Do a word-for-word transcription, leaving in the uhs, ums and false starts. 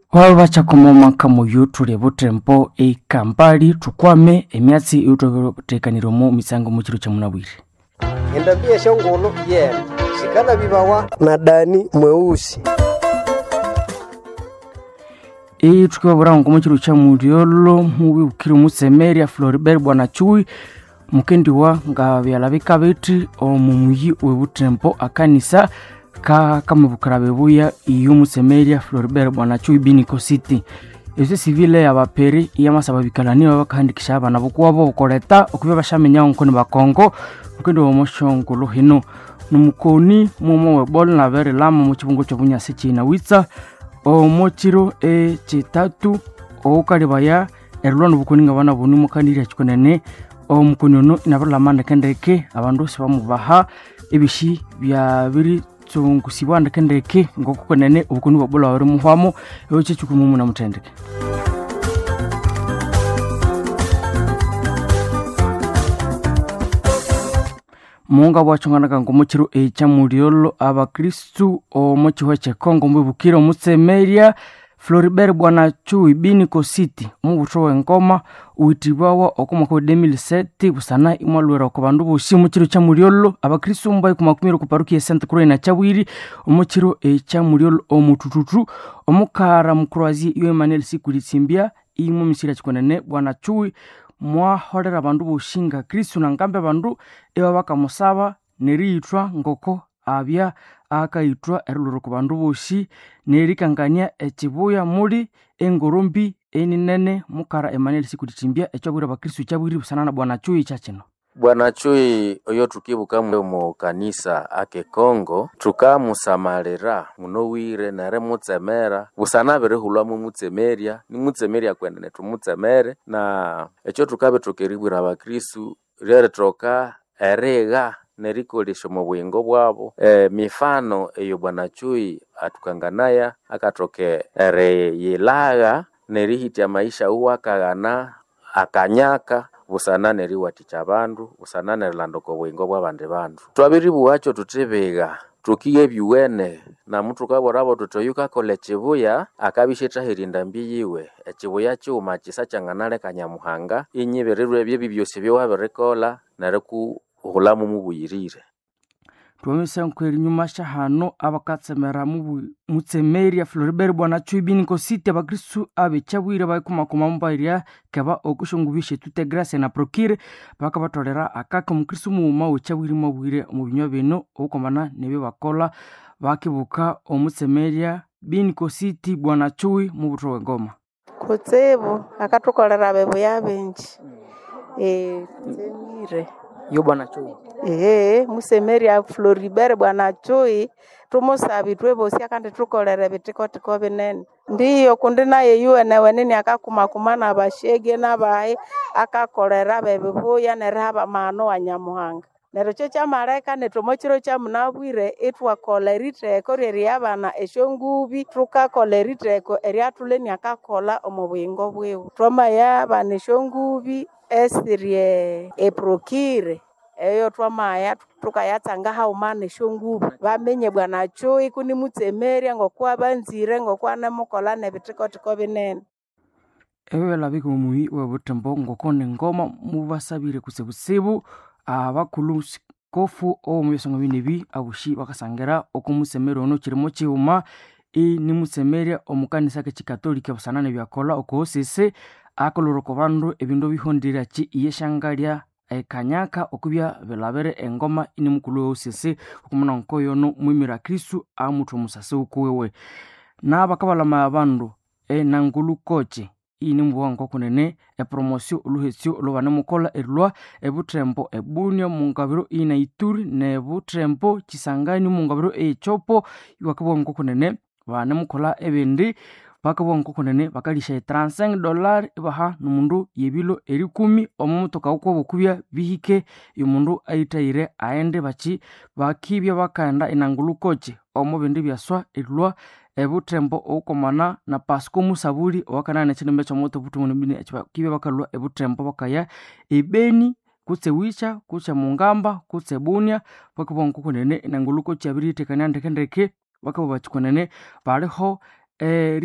Wabacha komomaka muyu tuli butempo ekambali tukwame emyatsi yutotekaniro mu misango mu kiro kya munabwire. Endabia shongolo ye shikana bibawa na Dani mweusi. E tukibabura ngo mu kiro kya muryolo mubi bukiro musemeria Floribert bwana Chui mukendi wa ngabyalabika biti omumuyi we butempo akanisa ka kamubukarabe buya iyo musemeria Floribert bwana Chui Biniko City. Ese civile y'abaperi yamasaba bikalani babakandikisha abana bukwabo bukoleta okubya bashamenya onkoni bakongo mukendi wa moshongolo hino numukoni mumo we bol na bere lama mu kibungo cyo bunyase kina witsa omochiro e chitatu okalibaya erulano bukoni ngabana buni mukanira chikonene omukoni no inabalamanda kendeke abandu sibamubaha ebishi bya biri tungusibanda kendeke ngokukonene ubukoni bwabula wari muhwamo yoche chukumumu na mutendeke. Munga wachongana ngo mukiro echa muryolo abakristu omuchiho che Kongo mbubukira mutsemeria Floribert bwana Chui Biniko City mubutro ngoma uitibwawa okomako deux mille sept busana imwalwera ko bandu boshi mukiro cha muryolo abakristu mbaye kumakumiro ku parokia Sainte Croix na Chawiri omukiro echa muryolo omutututu omukara mukroazi yo Emmanuel Sikulisimbia imo misira chikonene bwana Chui mwa horera bandu bushinga Kristo na ngambe bandu eba bakamusaba neritwa ngoko abya akaitwa eruluro ku bandu boshi nerikangania echibuya muri engorombi eninene mukara Emmanuel Sikulisimbia echabura bakristo chaburi busana na bwana Chui chachino. Bwana Chui oyo tukibuka mu kanisa ake Kongo tukamusamalira munowire nare mutsemera busana bere hulwa mu mutsemeria ni mutsemeria kwendene tumutsemere na echo tukabe tukeribura abakristo rere troka erega nerikolisho mu bwingo bwabo e, mifano eyo Bwana Chui atukanganaya akatoke ere yilaga nerihiti maisha uwa kagana akanyaka busana neriwaticha bandu busana nerlandoko bwingo bwabande bandu twabiribu wacho tutebega tukiye byuwene na mtu kaborabo tutoyuka kole chibuya akabisheta hirinda mbiyiwe echibuya cyuma kisa changanale kanyamuhanga inyibererwe bye byose byo waberekola nareku hulamu mubuyirire. Tuwamisa nkweri nyuma shahano abakatsemera mu mutsemeria Floribert bwana Chui Biniko City abakristu abe chabwire bayikuma kumambaria kaba okushungubishe tute grace na prokire baka batolera akaka mukristu mu mawo chabwire mabwire mu binyo bino okomana nebe bakola bakibuka omutsemeria Biniko City bwana Chui mu butro ngoma kutsebo akatokolera bebo yabenji eh tsemire yo bwana Chui eh musemeria Floribert bwana Chui tumusabi twebosi akandi tukolere bitiko tiko binene ndiyo kundi naye yuwe nawe nini akakuma kumana abashege nabaye akakolera bebibuya neraba mano wanyamuhanga nero cyo cyamareka netomochiro cya munabwire etwa kolerite koreri abana eshongubi truka kolerite ko eriatuleni akakola omubwingo bwewe troma ya bana eshongubi esirie eprokire eyo twamaya tukayatsanga haumane shongubi bamenye Bwana Chui kuni mutsemeria ngokwa banzire ngokwa namukola nebitiko tiko binene ewe labiko muyi we butembo ngokone ngoma mubasabire kusebusebu abakulu kofu o muyesonga binebi abushi bakasangera okumusemero ono kirimo cyuma e ni musemeria omukanisa ke kikatolika busanane byakola okosese akoloroko bandu ebindo bihondira ki yeshangalia ekanyaka okubya belabere engoma ini mukulu osese okumana nkoyo no mwimira Kristo amutu musase ukuwewe na bakabalama abandu e nangulu koche ini mbuwango kunene e promotion oluhesio olobane mukola erlwa ebutrempo ebunyo mungabiro ina Ituri ne butrempo kisangani mungabiro e chopo wakabongo kunene bane mukola ebindi bakabongo kunene bakalisha trente-cinq dollars ibaha numundu yebilo eri kumi omutoka uko bukubya bihike yumundu aitayire aende bachi bakibya bakanda inangulu koche omubindi byaswa erlwa ebutrempo okomana na Pasco Musaburi wakanana chinembe cha moto butumuni bine kibe bakalwa ebutrempo bakaya ebeni kutse wicha kutse mungamba kutse bunya bakabongo kunene inangulu koche abiri tekanya ndekendeke bakabo bachikonene baliho eh